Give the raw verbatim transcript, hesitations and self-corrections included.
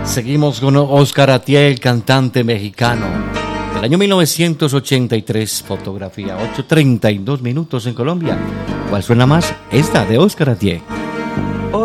Seguimos con Oscar Atié, el cantante mexicano. Del año mil novecientos ochenta y tres, fotografía, ocho treinta y dos minutos en Colombia. ¿Cuál suena más? Esta de Oscar Atié.